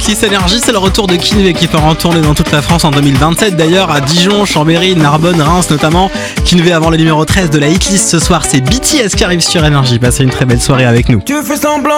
6 Énergie, c'est le retour de Kinvey qui part en tournée dans toute la France en 2027. D'ailleurs, à Dijon, Chambéry, Narbonne, Reims notamment. Kinvey avant le numéro 13 de la hitlist ce soir, c'est BTS qui arrive sur Énergie. Passez une très belle soirée avec nous. Tu fais semblant